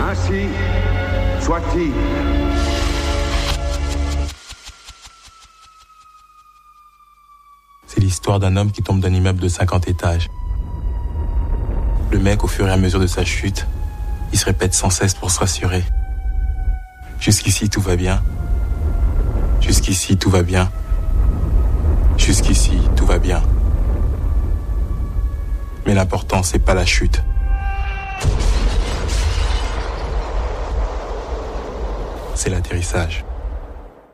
Ainsi soit-il. C'est l'histoire d'un homme qui tombe d'un immeuble de 50 étages. Le mec, au fur et à mesure de sa chute, il se répète sans cesse pour se rassurer. Jusqu'ici, tout va bien. Jusqu'ici, tout va bien. Jusqu'ici, tout va bien. Mais l'important, c'est pas la chute. C'est l'atterrissage.